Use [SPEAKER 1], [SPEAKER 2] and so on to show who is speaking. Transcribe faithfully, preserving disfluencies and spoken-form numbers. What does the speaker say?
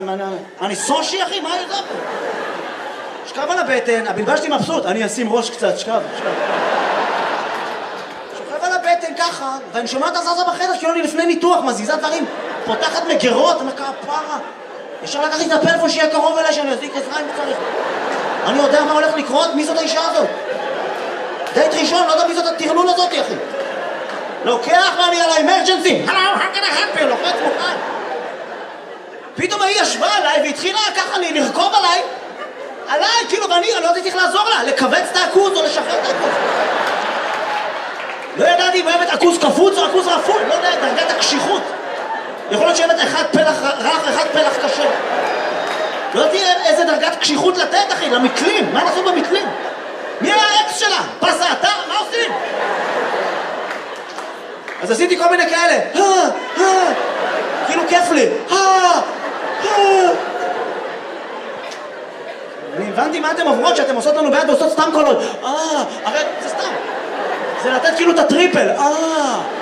[SPEAKER 1] אני סושי אחי, מה ידע פה? שכב על הבטן, הבלבשתי מבסוט, אני אשים ראש קצת, שכב, שכב שוכב על הבטן ככה, ואני שומע את הזזה בחדר כאילו אני לפני ניתוח, מזיזה דברים, פותחת מגרות, אני ככה פרה ישר לקחתי את הפלאפון שיהיה קרוב אליי, שאני אזיק עזרה אם צריך. אני יודע מה הולך לקרות, מי זאת האישה הזאת? דייט ראשון, לא יודע מי זאת הטרלול הזאת, אחי. לוקח ואני על האמרג'נסי, hello, how can I help you? לוחץ מוכן. פתאום היא ישבה עליי והתחילה ככה לי לרכוב עליי, עליי, כאילו, ואני לא יודעת איך לעזור לה, לכווץ את העכוז או לשחרר את העכוז. לא ידעתי אם באמת עכוז קפוץ או עכוז רפול, לא יודע, דרגת הקשיחות. יכול להיות שבאמת אחד פלח רך, אחד פלח קשה. לא יודעתי איזה דרגת קשיחות לתת, אחי, למתלים, מה נעשו במתלים? מי היה האקס שלה? פס האתר? מה עושים? אז עשיתי כל מיני כאלה, כאילו כיף לי, אני הבנתי מה אתם עוברות שאתם עושות לנו ביד ועושות סתם קולות, הרי זה סתם, זה לתת כאילו את הטריפל,